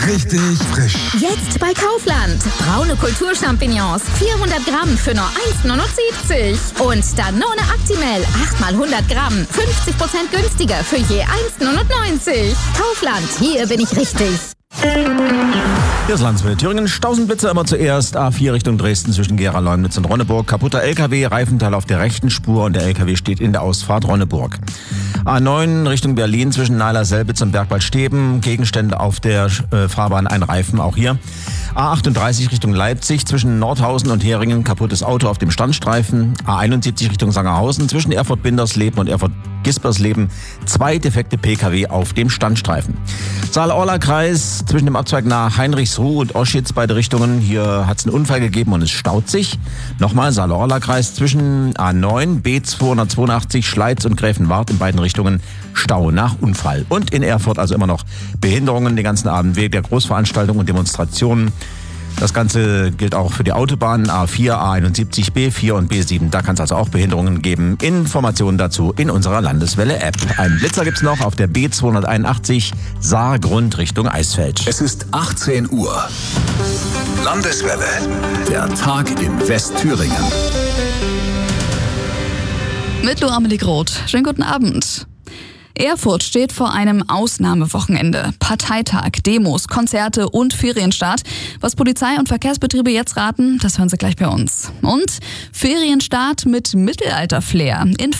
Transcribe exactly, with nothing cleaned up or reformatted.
Richtig frisch. Jetzt bei Kaufland. Braune Kulturchampignons. vierhundert Gramm für nur eins Komma neunundsiebzig. Und Danone Actimel. acht mal hundert Gramm. fünfzig Prozent günstiger für je eins Komma neunundneunzig. Kaufland. Hier bin ich richtig. Hier ist Landswil. Thüringen, Stausenblitze immer zuerst. A vier Richtung Dresden zwischen Gera, Leumnitz und Ronneburg. Kaputter L K W, Reifenteil auf der rechten Spur und der L K W steht in der Ausfahrt Ronneburg. A neun Richtung Berlin zwischen Neiler-Selbitz und Bergwaldsteben. Gegenstände auf der äh, Fahrbahn, ein Reifen auch hier. A achtunddreißig Richtung Leipzig zwischen Nordhausen und Heringen. Kaputtes Auto auf dem Standstreifen. A einundsiebzig Richtung Sangerhausen zwischen Erfurt-Bindersleben und Erfurt-Gispersleben. Zwei defekte P K W auf dem Standstreifen. Saale-Orla-Kreis zwischen dem Abzweig nach Heinrichsruh und Oschitz, beide Richtungen. Hier hat es einen Unfall gegeben und es staut sich. Nochmal Saale-Orla-Kreis zwischen A neun, B zweihundertzweiundachtzig, Schleiz und Gräfenwart in beiden Richtungen. Stau nach Unfall. Und in Erfurt also immer noch Behinderungen den ganzen Abend wegen der Großveranstaltungen und Demonstrationen. Das Ganze gilt auch für die Autobahnen A vier, A einundsiebzig, B vier und B sieben. Da kann es also auch Behinderungen geben. Informationen dazu in unserer Landeswelle-App. Ein Blitzer gibt's noch auf der B zweihunderteinundachtzig Saargrund Richtung Eisfeld. Es ist achtzehn Uhr. Landeswelle. Der Tag in Westthüringen. Mit Lo Amelie Groth. Schönen guten Abend. Erfurt steht vor einem Ausnahmewochenende. Parteitag, Demos, Konzerte und Ferienstart. Was Polizei und Verkehrsbetriebe jetzt raten, das hören Sie gleich bei uns. Und Ferienstart mit Mittelalter-Flair. In